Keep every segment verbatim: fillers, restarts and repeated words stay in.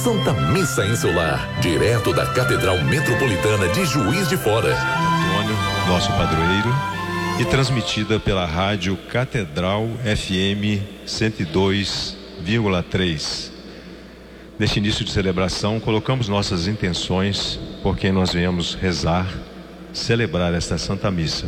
Santa Missa em seu lar, direto da Catedral Metropolitana de Juiz de Fora. Antônio, nosso padroeiro, e transmitida pela rádio Catedral F M cento e dois vírgula três. Neste início de celebração, colocamos nossas intenções por quem nós viemos rezar, celebrar esta Santa Missa.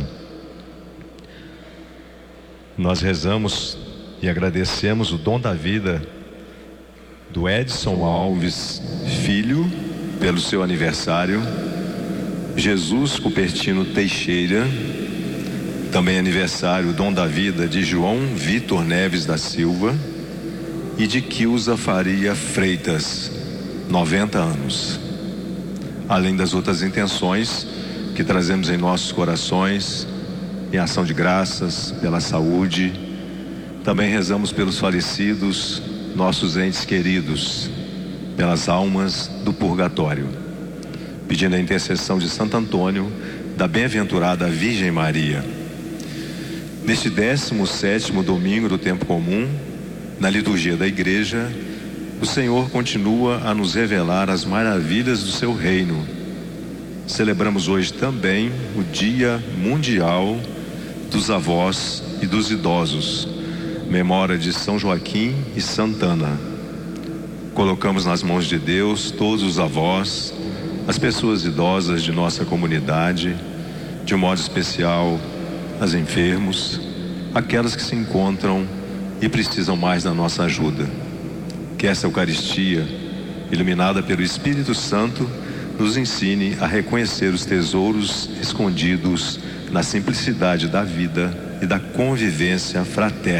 Nós rezamos e agradecemos o dom da vida do Edson Alves Filho, pelo seu aniversário, Jesus Cupertino Teixeira, também aniversário, dom da vida de João Vitor Neves da Silva e de Quilza Faria Freitas, noventa anos. Além das outras intenções que trazemos em nossos corações, em ação de graças, pela saúde, também rezamos pelos falecidos, nossos entes queridos, pelas almas do purgatório, pedindo a intercessão de Santo Antônio, da bem-aventurada Virgem Maria. Neste décimo sétimo domingo do tempo comum, na liturgia da igreja, o Senhor continua a nos revelar as maravilhas do seu reino. Celebramos hoje também o Dia Mundial dos Avós e dos Idosos, memória de São Joaquim e Santana. Colocamos nas mãos de Deus todos os avós, as pessoas idosas de nossa comunidade, de um modo especial os enfermos, aquelas que se encontram e precisam mais da nossa ajuda. Que essa Eucaristia, iluminada pelo Espírito Santo, nos ensine a reconhecer os tesouros escondidos na simplicidade da vida e da convivência fraterna.